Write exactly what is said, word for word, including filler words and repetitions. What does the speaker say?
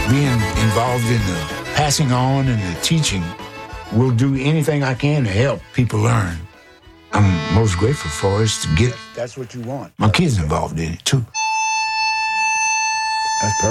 being involved in the passing on and the teaching, will do anything I can to help people learn. I'm most grateful for is to get. That's what you want. My kids involved in it too. That's perfect.